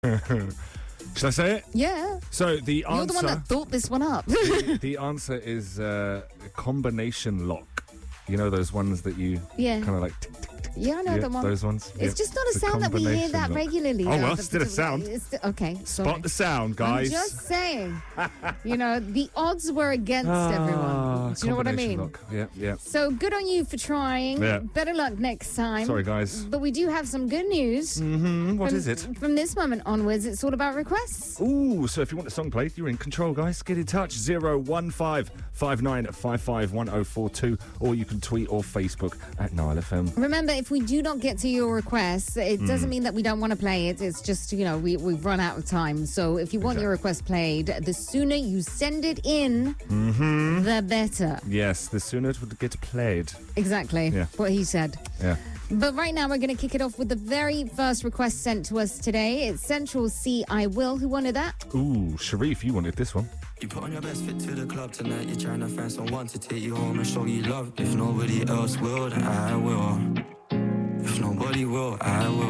Should I say it? Yeah. So the answer... You're the one that thought this one up. the answer is a combination lock. You know those ones that you kind of like... Tick, tick, tick, yeah, I know the one. Those ones. It's just not a sound that we hear that regularly. Oh, well, still a sound. Okay, sorry. Spot the sound, guys. I'm just saying. The odds were against everyone. Do you know what I mean? Lock. Yeah, yeah. So good on you for trying. Yeah. Better luck next time. Sorry, guys. But we do have some good news. Mm-hmm. What is it? From this moment onwards, it's all about requests. Ooh, so if you want a song played, you're in control, guys. Get in touch. 01559551042, or you can tweet or Facebook at Nile FM. Remember, if we do not get to your request, it doesn't mean that we don't want to play it. It's just, we've run out of time. So if you want your request played, the sooner you send it in, the better. Yes, the sooner it would get played. Exactly. Yeah. What he said. Yeah. But right now, we're going to kick it off with the very first request sent to us today. It's Central C, I Will. Who wanted that? Ooh, Sharif, you wanted this one. You put on your best fit to the club tonight. You're trying to find someone to take you home and show you love. If nobody else will, then I will. If nobody will, I will.